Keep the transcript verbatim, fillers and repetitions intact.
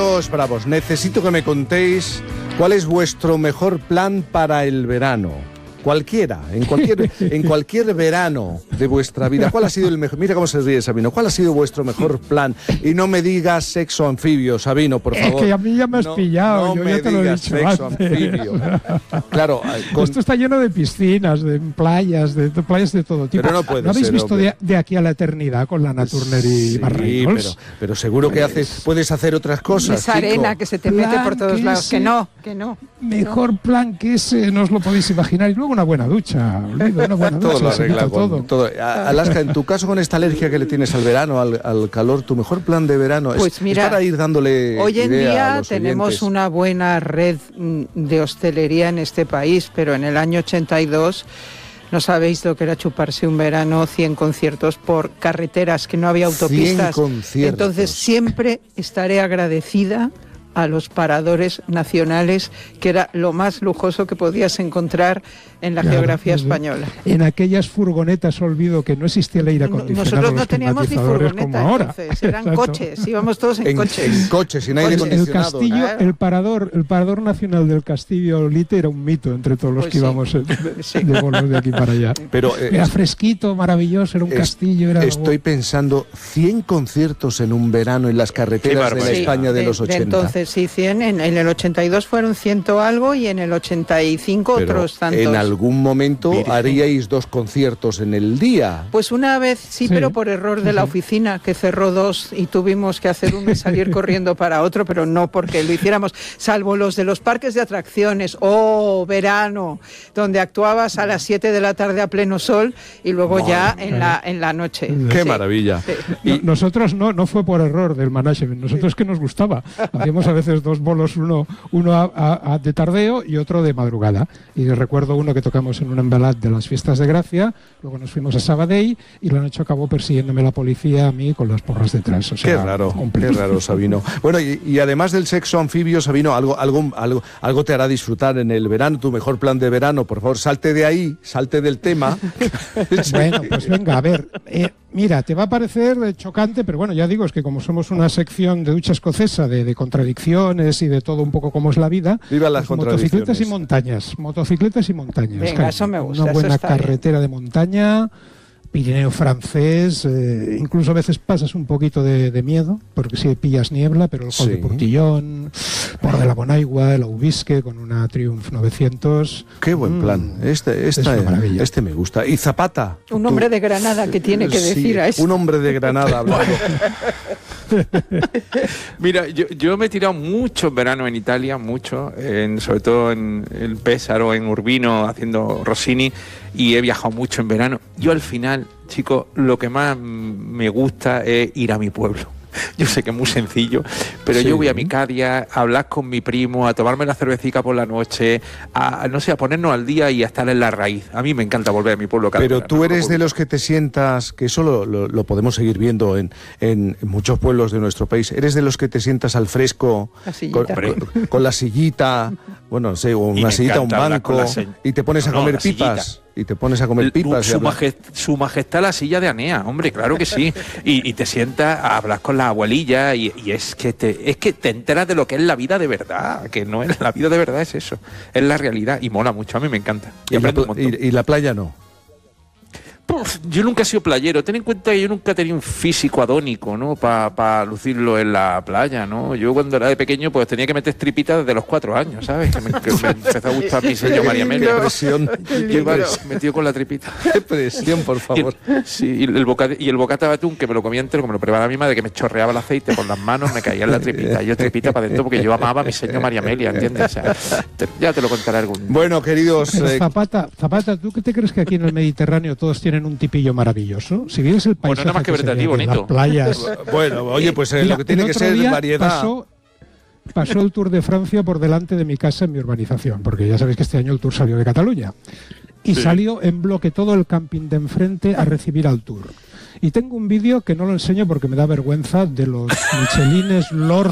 Amigos bravos, necesito que me contéis cuál es vuestro mejor plan para el verano. Cualquiera, en cualquier, en cualquier verano de vuestra vida. ¿Cuál ha sido el mejor? Mira cómo se ríe Sabino. ¿Cuál ha sido vuestro mejor plan? Y no me digas sexo anfibio, Sabino, por favor. Es que a mí ya me has no, pillado. No yo me ya te lo he digas dicho sexo antes. anfibio. Claro. Con... Esto está lleno de piscinas, de playas, de, de playas de todo tipo. Pero no puede ¿No habéis ser, visto de, de aquí a la eternidad con la Naturner y sí, Barreñols? pero, pero seguro que haces, puedes hacer otras cosas. Esa arena que se te mete Plan por todos que lados. ese- Que no, que no. Mejor plan que ese, no os lo podéis imaginar. Y luego una buena ducha. Olvido, una buena ducha. Todo lo se arregla quita con todo. todo. A- Alaska, en tu caso con esta alergia que le tienes al verano, al, al calor, tu mejor plan de verano es, Pues mira, es para ir dándole Hoy en idea a día los tenemos oyentes. una buena red mm, de hostelería en este país, pero en el año ochenta y dos no sabéis lo que era chuparse un verano, cien conciertos por carreteras, que no había autopistas. cien conciertos. Entonces siempre estaré agradecida a los paradores nacionales, que era lo más lujoso que podías encontrar en la Claro, geografía pues, española. En aquellas furgonetas, olvido que no existía el aire acondicionado. Nosotros no los teníamos ni climatizadores como furgoneta, ahora. entonces eran Exacto. coches, íbamos todos en, En, coches. en coches, sin aire Coches. El acondicionado. castillo, Claro. el parador, el parador nacional del Castillo Olite era un mito entre todos los Pues que sí. íbamos eh, Sí. de bolos de aquí para allá. Pero eh, Era es- fresquito, maravilloso, era un es- castillo. Era estoy pensando cien conciertos en un verano en las carreteras de la barbaridad. España de, de- los de ochenta. entonces, sí, cien. En, en el ochenta y dos fueron ciento algo y en el ochenta y cinco Pero otros tantos. en algún momento Virgen. haríais dos conciertos en el día. Pues una vez sí, Sí. pero por error de la oficina, que cerró dos y tuvimos que hacer uno y salir corriendo para otro, pero no porque lo hiciéramos, salvo los de los parques de atracciones, oh, verano, donde actuabas a las siete de la tarde a pleno sol y luego ya en la, en la noche. ¡Qué Sí. maravilla! Sí. No- nosotros no, no fue por error del management, nosotros que nos gustaba. Hacíamos a veces dos bolos, uno, uno a- a- a de tardeo y otro de madrugada. Y recuerdo uno que tocamos en un embalat de las fiestas de Gracia, luego nos fuimos a Sabadell y la noche acabó persiguiéndome la policía a mí con las porras detrás. O sea, Qué raro, completo. qué raro, Sabino. Bueno, y, y además del sexo anfibio, Sabino, algo, algo, algo, algo te hará disfrutar en el verano, tu mejor plan de verano. Por favor, salte de ahí, salte del tema. Bueno, pues venga, a ver. eh, mira, te va a parecer eh, chocante, pero bueno, ya digo, es que como somos una sección de ducha escocesa, de, de contradicciones y de todo un poco como es la vida, Viva las pues motocicletas y contradicciones. montañas. Motocicletas y montañas. Venga, cariño. eso me gusta, Una eso buena está bien. carretera de montaña. Pirineo francés, eh, incluso a veces pasas un poquito de, de miedo, porque si pillas niebla, pero el Col Sí. de Portillón, por de la Bonaigua, el Aubisque con una Triumph novecientos. Qué buen Mm, plan. Este, es esta, una maravilla. este me gusta. Y Zapata. Un tú- hombre de Granada que tiene que Sí, decir a eso. un hombre de Granada hablando. Mira, yo, yo me he tirado mucho en verano en Italia, mucho, en, sobre todo en el Pésaro, en Urbino, haciendo Rossini, y he viajado mucho en verano. Yo al final, chicos, lo que más mm, me gusta es ir a mi pueblo. Yo sé que es muy sencillo, pero Sí. yo voy a mi Cadia a hablar con mi primo, a tomarme la cervecita por la noche, a, no sé, a ponernos al día y a estar en la raíz. A mí me encanta volver a mi pueblo cada Pero verano, tú eres ¿no? de los que te sientas, que eso lo, lo- lo podemos seguir viendo en, en muchos pueblos de nuestro país, eres de los que te sientas al fresco, La sillita. con, con- con la sillita, bueno, no sé, o Y una me sillita, un encanta hablar banco, con la se- y te pones a No, no, comer la sillita. pipas, y te pones a comer El- pipas. y su, hablar. majest- su majestad la silla de Anea, hombre, claro que sí. Y, y te sientas a hablar con la abuelilla y, y es que te es que te enteras de lo que es la vida de verdad, que no es la vida de verdad, es eso, es la realidad y mola mucho, a mí me encanta. Y, Y la, aprendo un montón. y- y la playa no. Puf, yo nunca he sido playero, ten en cuenta que yo nunca he tenido un físico adónico, ¿no? Para lucirlo en la playa, ¿no? Yo cuando era de pequeño pues tenía que meter tripitas desde los cuatro años, ¿sabes? Que me, que me empezó a gustar mi señor María Qué Amelia. presión, Yo iba metido con la tripita. qué presión, por favor. Y el, sí, y el, bocata, y el bocata de atún, que me lo comía entero, como lo preparaba mi madre, que me chorreaba el aceite por las manos, me caía en la tripita. Yo tripita para adentro porque yo amaba a mi señor María Amelia, ¿entiendes? O sea, te- ya te lo contaré algún día. Bueno, queridos, Pero eh, Zapata, Zapata, ¿tú qué te crees que aquí en el Mediterráneo todos tienen un tipillo maravilloso? Si vienes el Bueno, paisaje nada más que que se verte a ti, ve de las bonito. playas. bueno, oye, pues eh, Mira, lo que tiene el que otro ser día variedad. Pasó, pasó el Tour de Francia por delante de mi casa en mi urbanización, porque ya sabéis que este año el Tour salió de Cataluña. Y Sí. salió en bloque todo el camping de enfrente a recibir al Tour. Y tengo un vídeo que no lo enseño porque me da vergüenza de los Michelines Lord